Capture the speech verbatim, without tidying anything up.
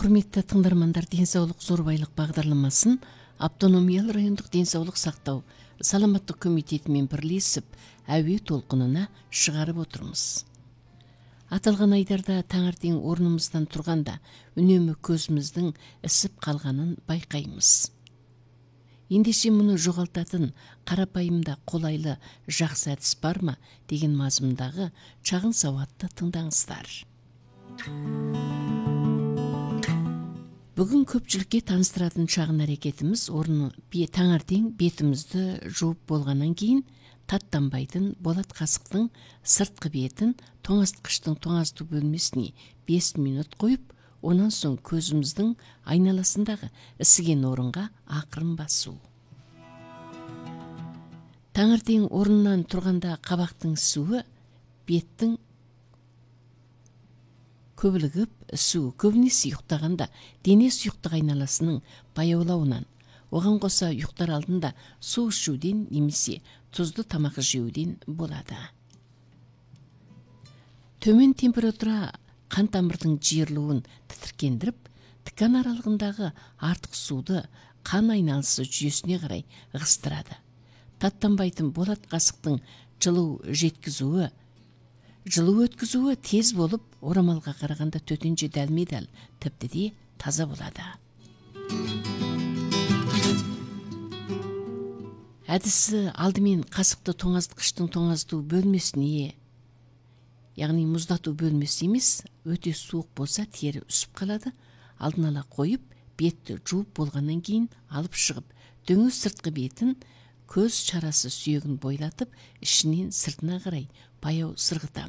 Құрметті тыңдармандар, денсаулық зор байлық бағдарламасын автономиялы райондық денсаулық сақтау саламаттық комитетімен бірлесіп әуе толқынына шығарып отырмыз. Аталған айдарда таңертең орнымыздан тұрғанда үнемі көзіміздің ісіп қалғанын байқаймыз. Ендеше мұны жоғалтатын қарапайымда қолайлы жақсы әдіс бар ма деген мазмұндағы шағын сауатты тыңдаңыздар. Бүгін көпшілікке таныстыратын шағын әрекетіміз орны таңертең бетімізді жуып болғаннан кейін таттанбайтын болат қасықтың сыртқы бетін тоңазытқыштың тоңазыту бөлмесіне бес минут қойып, онан соң көзіміздің айналасындағы ісіген орынға ақырын басу. Таңертең орнынан тұрғанда қабақтың суы беттің көбілігіп су, көбінесе ұйықтағанда дене сұйықтық айналасының баяулауынан, оған қоса ұйықтар алдында су ішуден немесе тұзды тамақ жеуден болады. Төмен температура қан тамырдың жиырылуын тітіркендіріп, тікан аралығындағы артық суды қан айналысы жүйесіне қарай ығыстырады. Таттанбайтын болат қасықтың жылу жеткізуі Жылу өткізуі тез болып, орамалға қарағанда төтенше дәлме-дәл тіпті де таза болады. Әдісі алдымен қасықты тоңазытқыштың тоңазыту бөлмесіне, яғни мұздату бөлмесі емес, өте суық болса тері үсіп қалады. Алдын ала қойып, бетті жуып болғаннан кейін алып шығып, дөңіз сыртқы бетін көз шарасы сүйегін бойлатып, ішінен сыртына қарай баяу сырғытамыз.